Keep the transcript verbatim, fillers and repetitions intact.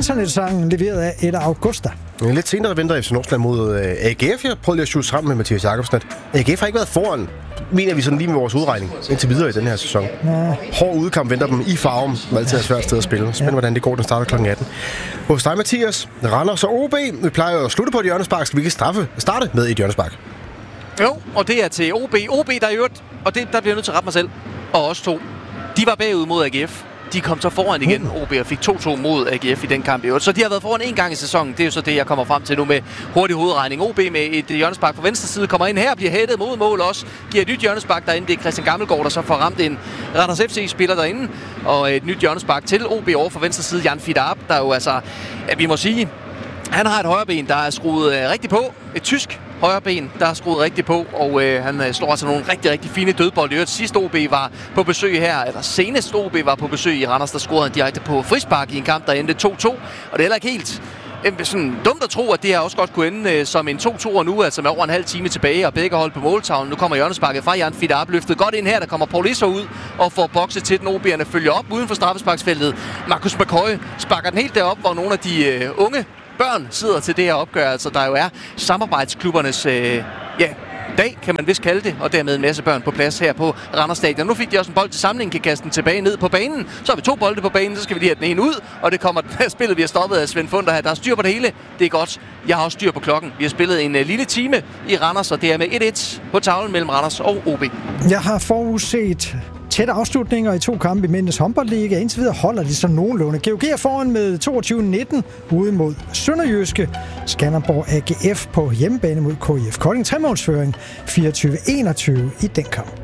Internetsangen leveret af Edda Augusta. Lidt senere venter F C Nordsjælland mod øh, A G F. Jeg prøvede lige at shoot sammen med Mathias Jakobsen. A G F har ikke været foran, mener vi sådan lige med vores udregning, indtil videre i den her sæson. Ja. Hård udkamp venter dem i Farum, som altid er et svært sted at spille. Spændende, ja. Hvordan det går, den starter klokken atten. Hos dig, Mathias, Randers og O B. Vi plejer jo at slutte på et hjørnespark. Skal vi ikke straffe, starte med et hjørnespark? Jo, og det er til O B. O B, der er øvrigt, og det, der bliver jeg nødt til at rette mig selv, og os to. De var bagud mod A G F. De kom så foran igen, O B, og fik to to mod A G F i den kamp. Så de har været foran en gang i sæsonen. Det er jo så det, jeg kommer frem til nu med hurtig hovedregning. O B med et hjørnespark på venstre side kommer ind her, bliver hættet mod mål også. Giver et nyt hjørnespark derinde. Det er Christian Gammelgaard, der så får ramt en Randers F C-spiller derinde. Og et nyt hjørnespark til O B over for venstre side. Jan Fidarp, der jo altså, ja, vi må sige, han har et højreben, der er skruet øh, rigtig på. Et tysk højreben, der er skruet rigtig på, og øh, han øh, slår altså nogle rigtig, rigtig fine dødbold. Det sidste O B var på besøg her, eller senest O B var på besøg i Randers, der scorede han direkte på frispark i en kamp, der endte to to. Og det er heller ikke helt øh, sådan dumt at tro, at det her også godt kunne ende øh, som en to to nu, altså med over en halv time tilbage, og begge hold på måltavlen. Nu kommer hjørnesparket fra Jan Fidarp, løftet godt ind her, der kommer Paul Isser ud og får bokset til den. O B'erne følger op uden for straffesparksfeltet. Markus McCoy sparker den helt derop, hvor nogle af de øh, unge børn sidder til det her opgør, altså der jo er samarbejdsklubbernes øh, ja, dag, kan man vist kalde det, og dermed en masse børn på plads her på Randers Stadion. Nu fik de også en bold til samling, kan kaste den tilbage ned på banen. Så har vi to bolde på banen, så skal vi lige have den ene ud, og det kommer spillet, vi har stoppet af Svend Funder her. Der er styr på det hele, det er godt. Jeg har også styr på klokken. Vi har spillet en uh, lille time i Randers, og det er med et et på tavlen mellem Randers og O B. Jeg har forudset tætte afslutninger i to kampe i Mændenes Håndboldliga. Indtil videre holder de så nogenlunde. G O G er foran med toogtyve nitten ude mod Sønderjyske. Skanderborg A G F på hjemmebane mod K I F Kolding. Tremålsføring fireogtyve enogtyve i den kamp.